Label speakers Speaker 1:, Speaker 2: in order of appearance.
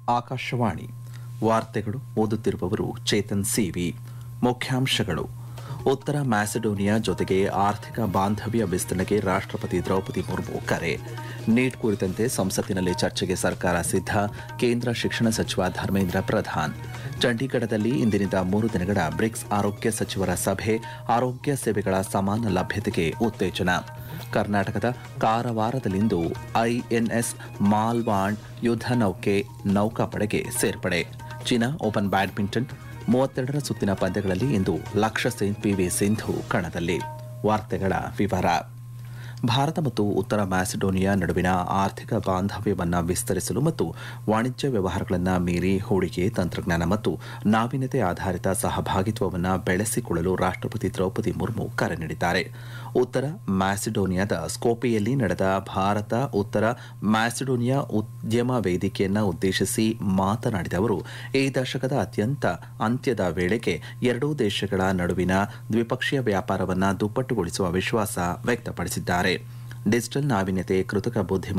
Speaker 1: ಆಕಾಶವಾಣಿ ವಾರ್ತೆಗಳು ಓದುತ್ತಿರುವವರು ಚೇತನ್ ಸಿವಿ. ಮುಖ್ಯಾಂಶಗಳು: ಉತ್ತರ ಮ್ಯಾಸಿಡೋನಿಯಾ ಜೊತೆಗೆ ಆರ್ಥಿಕ ಬಾಂಧವ್ಯ ವಿಸ್ತರಣೆಗೆ ರಾಷ್ಟ್ರಪತಿ ದ್ರೌಪದಿ ಮುರ್ಮು ಕರೆ. ನೀಟ್ ಕುರಿತಂತೆ ಸಂಸತ್ತಿನಲ್ಲಿ ಚರ್ಚೆಗೆ ಸರ್ಕಾರ ಸಿದ್ಧ. ಕೇಂದ್ರ ಶಿಕ್ಷಣ ಸಚಿವ ಧರ್ಮೇಂದ್ರ ಪ್ರಧಾನ್. ಚಂಡೀಗಢದಲ್ಲಿ ಇಂದಿನಿಂದ 3 ದಿನಗಳ ಬ್ರಿಕ್ಸ್ ಆರೋಗ್ಯ ಸಚಿವರ ಸಭೆ. ಆರೋಗ್ಯ ಸೇವೆಗಳ ಸಮಾನ ಲಭ್ಯತೆಗೆ ಉತ್ತೇಜನ. ಕರ್ನಾಟಕದ ಕಾರವಾರದಲ್ಲಿಂದು ಐಎನ್ಎಸ್ ಮಾಲ್ವಾಂಡ್ ಯುದ್ಧ ನೌಕೆ ನೌಕಾಪಡೆಗೆ ಸೇರ್ಪಡೆ. ಚೀನಾ ಓಪನ್ ಬ್ಯಾಡ್ಮಿಂಟನ್ 32ರ ಸುತ್ತಿನ ಪಂದ್ಯಗಳಲ್ಲಿ ಇಂದು ಲಕ್ಷ್ಯ ಸೇನ್ ಪಿವಿ ಸಿಂಧು ಕಣದಲ್ಲಿ. ವಾರ್ತೆಗಳ ವಿವರ. ಭಾರತ ಮತ್ತು ಉತ್ತರ ಮ್ಯಾಸಿಡೋನಿಯಾ ನಡುವಿನ ಆರ್ಥಿಕ ಬಾಂಧವ್ಯವನ್ನು ವಿಸ್ತರಿಸಲು ಮತ್ತು ವಾಣಿಜ್ಯ ವ್ಯವಹಾರಗಳನ್ನು ಮೀರಿ ಹೂಡಿಕೆ, ತಂತ್ರಜ್ಞಾನ ಮತ್ತು ನಾವೀನ್ಯತೆ ಆಧಾರಿತ ಸಹಭಾಗಿತ್ವವನ್ನು ಬೆಳೆಸಿಕೊಳ್ಳಲು ರಾಷ್ಟ್ರಪತಿ ದ್ರೌಪದಿ ಮುರ್ಮು ಕರೆ ನೀಡಿದ್ದಾರೆ. ಉತ್ತರ ಮ್ಯಾಸಿಡೋನಿಯಾದ ಸ್ಕೋಪಿಯಲ್ಲಿ ನಡೆದ ಭಾರತ ಉತ್ತರ ಮ್ಯಾಸಿಡೋನಿಯಾ ಉದ್ಯಮ ವೇದಿಕೆಯನ್ನು ಉದ್ದೇಶಿಸಿ ಮಾತನಾಡಿದ ಅವರು, ಈ ದಶಕದ ಅಂತ್ಯದ ವೇಳೆಗೆ ಎರಡೂ ದೇಶಗಳ ನಡುವಿನ ದ್ವಿಪಕ್ಷೀಯ ವ್ಯಾಪಾರವನ್ನು ದುಪ್ಪಟ್ಟುಗೊಳಿಸುವ ವಿಶ್ವಾಸ ವ್ಯಕ್ತಪಡಿಸಿದ್ದಾರೆ. ಡಿಜಿಟಲ್ ನಾವೀನ್ಯತೆ, ಕೃತಕ ಬುದ್ಧಿಮತ್ತೆ